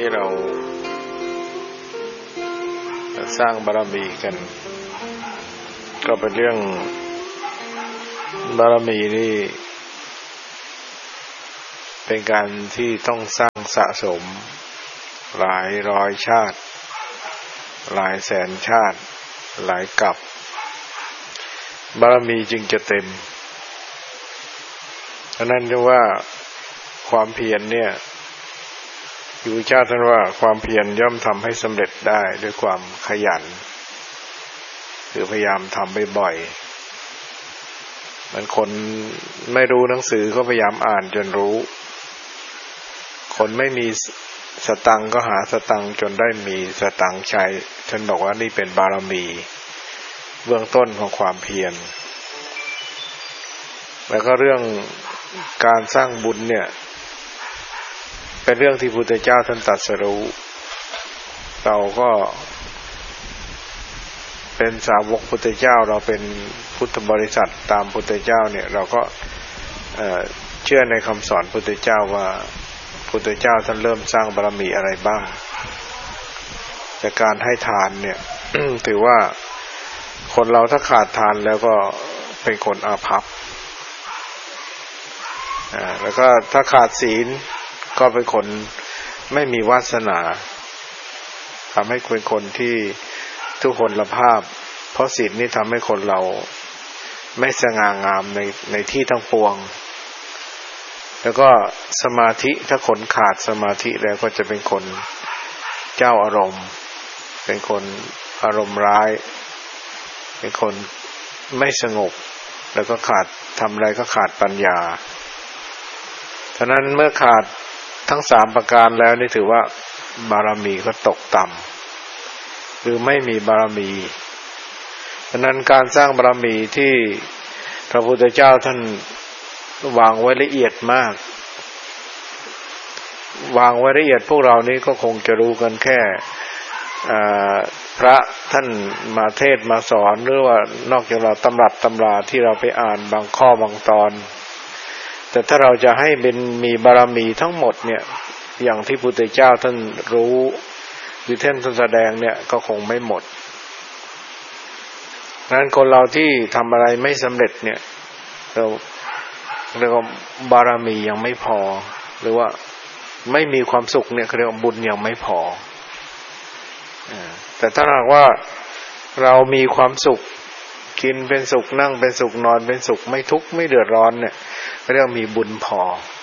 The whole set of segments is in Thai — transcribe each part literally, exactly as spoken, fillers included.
ที่เราสร้างบารมีกันก็เป็นเรื่องบารมีนี่เป็นการที่ต้องสร้างสะสมหลายร้อยชาติหลายแสนชาติหลายกัปบารมีจึงจะเต็มฉะนั้นจึงว่าความเพียรเนี่ยอยู่ชาติท่านว่าความเพียรย่อมทำให้สำเร็จได้ด้วยความขยันคือพยายามทำบ่อยๆมันคนไม่รู้หนังสือก็พยายามอ่านจนรู้คนไม่มีสตังค์ก็หาสตังค์จนได้มีสตังค์ใช้ท่านบอกว่านี่เป็นบารมีเบื้องต้นของความเพียรแล้วก็เรื่องการสร้างบุญเนี่ยเป็นเรื่องที่พุทธเจ้าท่านตรัสรู้เราก็เป็นสาวกพุทธเจ้าเราเป็นพุทธบริษัทตามพุทธเจ้าเนี่ยเราก็เอ่อเชื่อในคำสอนพุทธเจ้าว่าพุทธเจ้าท่านเริ่มสร้างบารมีอะไรบ้างแต่การให้ทานเนี่ย ถือว่าคนเราถ้าขาดทานแล้วก็เป็นคนอาภัพอ่าแล้วก็ถ้าขาดศีลก็เป็นคนไม่มีวาสนาทำให้เป็นคนที่ทุกคนละภาพเพราะศีลนี่ทำให้คนเราไม่สง่างามในในที่ทั้งปวงแล้วก็สมาธิถ้าคนขาดสมาธิแล้วก็จะเป็นคนเจ้าอารมณ์เป็นคนอารมณ์ร้ายเป็นคนไม่สงบแล้วก็ขาดทำอะไรก็ขาดปัญญาฉะนั้นเมื่อขาดทั้งสามประการแล้วนี่ถือว่าบารมีก็ตกต่ำคือไม่มีบารมีฉะนั้นการสร้างบารมีที่พระพุทธเจ้าท่านวางไว้ละเอียดมากวางไว้ละเอียดพวกเรานี้ก็คงจะรู้กันแค่พระท่านมาเทศมาสอนหรือว่านอกจากเราตำรับตำราที่เราไปอ่านบางข้อบางตอนแต่ถ้าเราจะให้เป็นมีบารมีทั้งหมดเนี่ยอย่างที่พุทธเจ้าท่านรู้หรือท่านแสดงเนี่ยก็คงไม่หมดงั้นคนเราที่ทำอะไรไม่สำเร็จเนี่ยเราเรียกว่าบารมียังไม่พอหรือว่าไม่มีความสุขเนี่ยเรียกว่าบุญยังไม่พอแต่ถ้าหากว่าเรามีความสุขกินเป็นสุขนั่งเป็นสุขนอนเป็นสุขไม่ทุกข์ไม่เดือดร้อนเนี่ยเรียกมีบุญพอ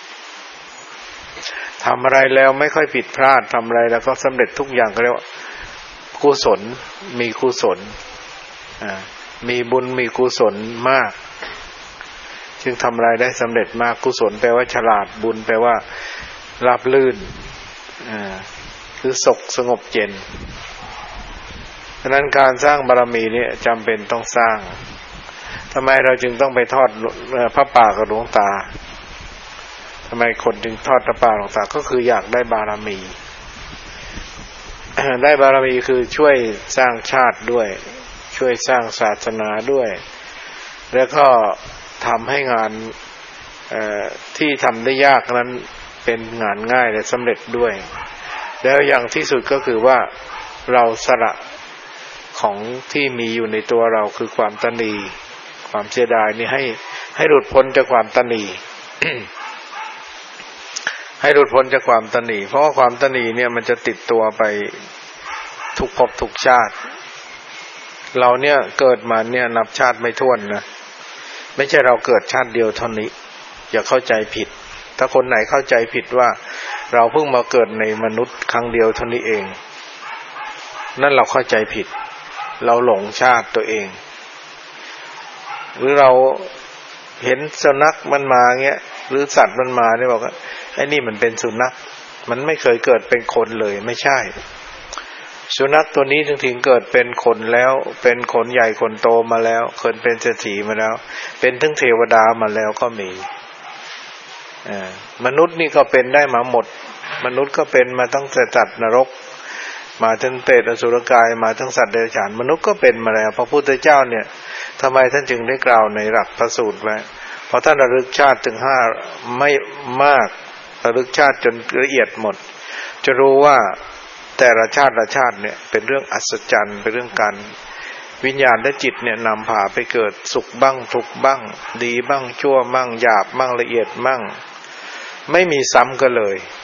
ทำอะไรแล้วไม่ค่อยผิดพลาดทำอะไรแล้วก็สำเร็จทุกอย่างก็เรียกว่ากุศลมีกุศลมีบุญมีกุศลมากจึงทำอะไรได้สำเร็จมากกุศลแปลว่าฉลาดบุญแปลว่าราบรื่นคือสุขสงบเย็นฉะนั้นการสร้างบารมีนี่จำเป็นต้องสร้างทำไมเราจึงต้องไปทอดพระป่ากับหลวงตาทำไมคนจึงทอดพระป่าหลวงตาก็คืออยากได้บารมี ได้บารมีคือช่วยสร้างชาติด้วยช่วยสร้างศาสนาด้วยแล้วก็ทำให้งานที่ทำได้ยากนั้นเป็นงานง่ายและสำเร็จด้วยแล้วอย่างที่สุดก็คือว่าเราสละของที่มีอยู่ในตัวเราคือความตณีความเสียดายนี่ให้ให้หลุดพ้นจากความตณี ให้หลุดพ้นจากความตณีเพราะว่าความตณีเนี่ยมันจะติดตัวไปทุกภพทุกชาติเราเนี่ยเกิดมาเนี่ยนับชาติไม่ถ้วนนะไม่ใช่เราเกิดชาติเดียวเท่านี้อย่าเข้าใจผิดถ้าคนไหนเข้าใจผิดว่าเราเพิ่งมาเกิดในมนุษย์ครั้งเดียวเท่านี้เองนั่นเราเข้าใจผิดเราหลงชาติตัวเองหรือเราเห็นสุนัขมันมาเงี้ยหรือสัตว์มันมาเนี่ยบอกว่าไอ้นี่มันเป็นสุนัขมันไม่เคยเกิดเป็นคนเลยไม่ใช่สุนัขตัวนี้ถึงถึงเกิดเป็นคนแล้วเป็นคนใหญ่คนโตมาแล้วเคยเป็นเศรษฐีมาแล้วเป็นทั้งเทวดามาแล้วก็มีอ่ามนุษย์นี่ก็เป็นได้มาหมดมนุษย์ก็เป็นมาตั้งแต่สัตว์นรกมาทั้งเปรตอสุรกายมาทั้งสัตว์เดรัจฉานมนุษย์ก็เป็นมาแล้วพระพุทธเจ้าเนี่ยทำไมท่านจึงได้กล่าวในหลักพระสูตรไว้เพราะท่านระลึกชาติถึงห้าไม่มากระลึกชาติจนละเอียดหมดจะรู้ว่าแต่ละชาติละชาติเนี่ยเป็นเรื่องอัศจรรย์เป็นเรื่องการวิญญาณและจิตเนี่ยนำพาไปเกิดสุขบ้างทุกข์บ้างดีบ้างชั่วบ้างหยาบบ้างละเอียดบ้างไม่มีซ้ำกันเลย